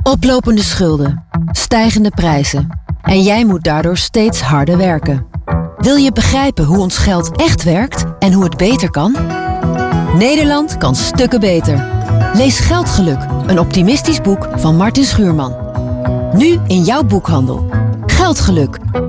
Oplopende schulden, stijgende prijzen en jij moet daardoor steeds harder werken. Wil je begrijpen hoe ons geld echt werkt en hoe het beter kan? Nederland kan stukken beter. Lees Geldgeluk, een optimistisch boek van Martin Schuurman. Nu in jouw boekhandel. Geldgeluk,